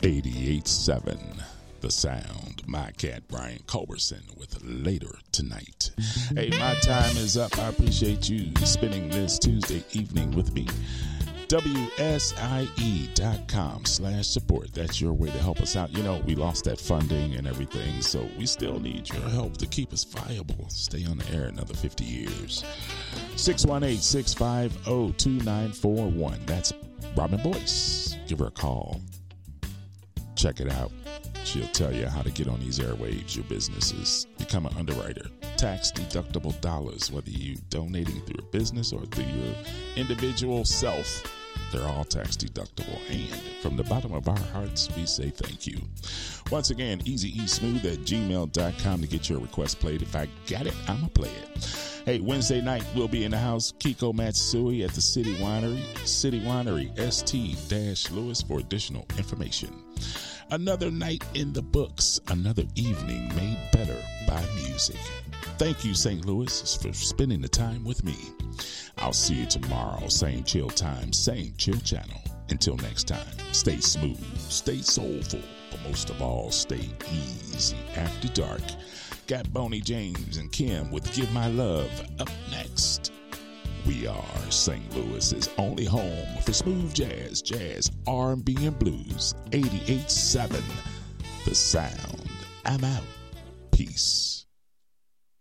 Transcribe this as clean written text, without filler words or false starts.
88.7 The Sound. My cat Brian Culberson with Later Tonight. Hey, my time is up. I appreciate you spending this Tuesday evening with me. WSIE.com/support. That's your way to help us out. You know, we lost that funding and everything, so we still need your help to keep us viable. Stay on the air another 50 years. 618-650-2941. That's Robin Boyce. Give her a call. Check it out. She'll tell you how to get on these airwaves, your businesses. Become an underwriter. Tax deductible dollars, whether you donating through a business or through your individual self. They're all tax deductible. And from the bottom of our hearts, we say thank you. Once again, easyeasmooth@gmail.com to get your request played. If I got it, I'ma play it. Hey, Wednesday night, we'll be in the house. Kiko Matsui at the City Winery. City Winery, ST-Lewis for additional information. Another night in the books. Another evening made better by music. Thank you, St. Louis, for spending the time with me. I'll see you tomorrow. Same chill time, same chill channel. Until next time, stay smooth, stay soulful, but most of all, stay easy. After dark, got Boney James and Kim with Give My Love up next. We are St. Louis's only home for smooth jazz, R&B, and blues. 88.7 The Sound. I'm out. Peace.